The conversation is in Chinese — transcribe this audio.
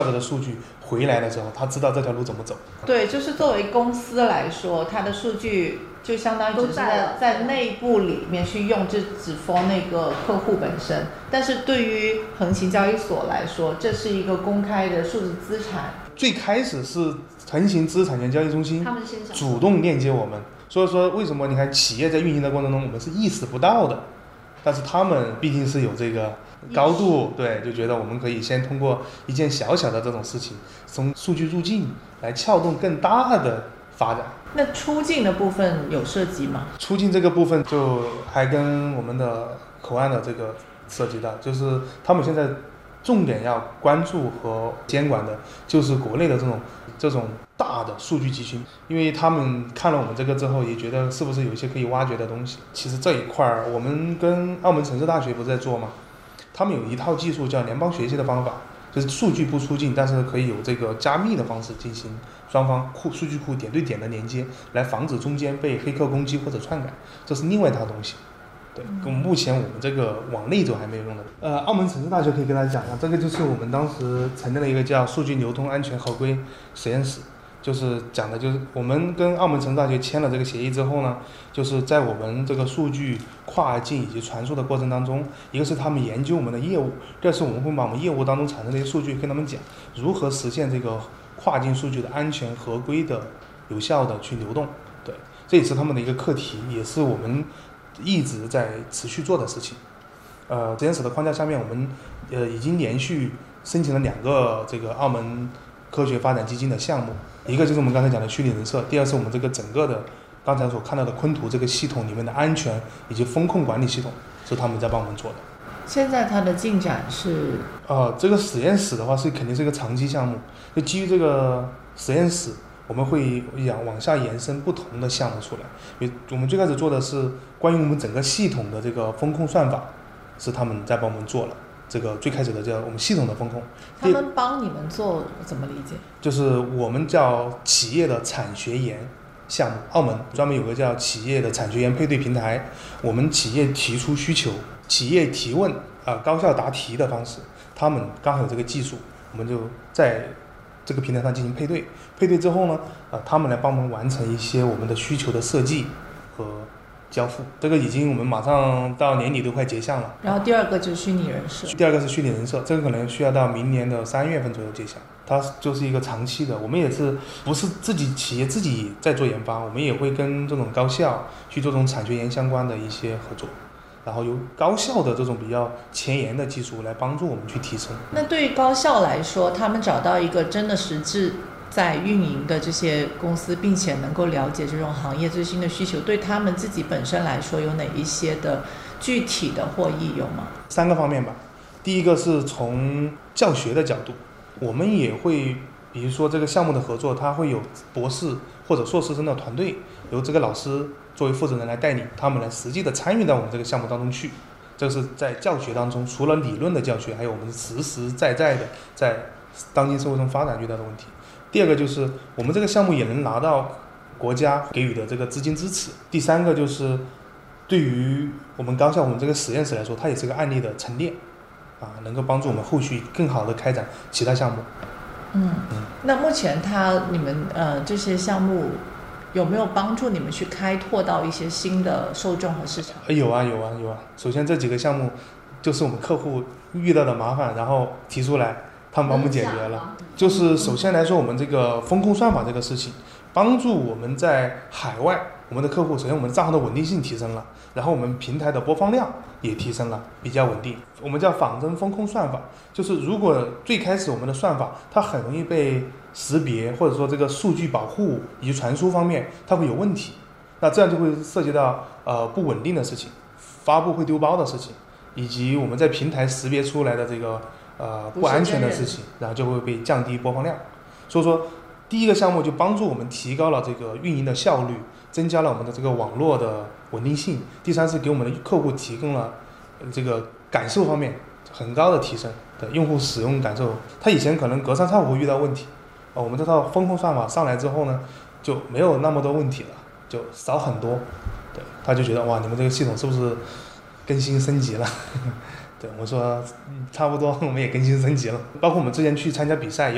的数据回来的时候，他知道这条路怎么走。 对，就是作为公司来说，它的数据就相当于只是在内部里面去用，就只 for 那个客户本身。但是对于横行交易所来说，这是一个公开的数字资产。 最开始是横行知识产权交易中心他们先想主动链接我们，所以说为什么你看企业在运营的过程中，我们是意识不到的，但是他们毕竟是有这个高度，对，就觉得我们可以先通过一件小小的这种事情，从数据入境来撬动更大的发展。 那出境的部分有涉及吗？ 出境这个部分就还跟我们的口岸的这个涉及到，就是他们现在重点要关注和监管的就是国内的这种大的数据集群，因为他们看了我们这个之后，也觉得是不是有一些可以挖掘的东西。其实这一块儿，我们跟澳门城市大学不是在做吗？他们有一套技术叫联邦学习的方法，就是数据不出境，但是可以有这个加密的方式进行双方数据库点对点的连接，来防止中间被黑客攻击或者篡改，这是另外一套东西。对，目前我们这个往内走还没有用的。澳门城市大学可以跟大家讲一下，这个就是我们当时成立了一个叫数据流通安全合规实验室，就是讲的就是我们跟澳门城市大学签了这个协议之后呢，就是在我们这个数据跨境以及传输的过程当中，一个是他们研究我们的业务，第二是我们会把我们业务当中产生的一些数据跟他们讲如何实现这个跨境数据的安全合规的有效的去流动。对，这也是他们的一个课题，也是我们一直在持续做的事情。实验室的框架下面，我们已经连续申请了2个这个澳门科学发展基金的项目，一个就是我们刚才讲的虚拟人设，第二是我们这个整个的刚才所看到的昆图这个系统里面的安全以及风控管理系统是他们在帮我们做的。 现在它的进展是这个实验室的话肯定是一个长期项目，就基于这个实验室，我们会往下延伸不同的项目出来。因为我们最开始做的是关于我们整个系统的这个风控算法，是他们在帮我们做了。这个最开始的叫我们系统的风控， 他们帮你们做，怎么理解？ 就是我们叫企业的产学研项目，澳门专门有个叫企业的产学研配对平台，我们企业提出需求，企业提问高效答题的方式，他们刚好有这个技术，我们就在这个平台上进行配对，配对之后呢，他们来帮忙完成一些我们的需求的设计和交付，这个已经我们马上到年底都快结项了。 然后第二个就是虚拟人设， 第二个是虚拟人设，这个可能需要到明年的3月份左右结项，它就是一个长期的，我们也是不是企业自己在做研发，我们也会跟这种高校去做这种产学研相关的一些合作，然后由高校的这种比较前沿的技术来帮助我们去提升。 那对于高校来说，他们找到一个真的实质在运营的这些公司，并且能够了解这种行业最新的需求，对他们自己本身来说有哪一些的具体的获益有吗 ？3个方面吧。第一个是从教学的角度，我们也会比如说这个项目的合作，它会有博士或者硕士生的团队，由这个老师作为负责人来带领他们来实际的参与到我们这个项目当中去。这是在教学当中，除了理论的教学，还有我们实实在在的在当今社会中发展遇到的问题。第二个就是我们这个项目也能拿到国家给予的这个资金支持。第三个就是对于我们高校我们这个实验室来说，它也是个案例的陈列能够帮助我们后续更好的开展其他项目。 那目前你们这些项目有没有帮助你们去开拓到一些新的受众和市场？ 有啊。首先这几个项目就是我们客户遇到的麻烦，然后提出来他们帮我们解决了。就是首先来说，我们这个风控算法这个事情，帮助我们在海外，我们的客户首先我们的账号的稳定性提升了，然后我们平台的播放量也提升了，比较稳定。我们叫仿真风控算法，就是如果最开始我们的算法它很容易被识别，或者说这个数据保护以及传输方面它会有问题，那这样就会涉及到不稳定的事情，发布会丢包的事情，以及我们在平台识别出来的这个不安全的事情，然后就会被降低播放量。所以说第一个项目就帮助我们提高了这个运营的效率，增加了我们的这个网络的稳定性。第三是给我们的客户提供了这个感受方面很高的提升的用户使用感受。他以前可能隔三差五会遇到问题，我们这套风控算法上来之后呢，就没有那么多问题了，就少很多。对，他就觉得哇，你们这个系统是不是更新升级了？对，我说差不多，我们也更新升级了。包括我们之前去参加比赛，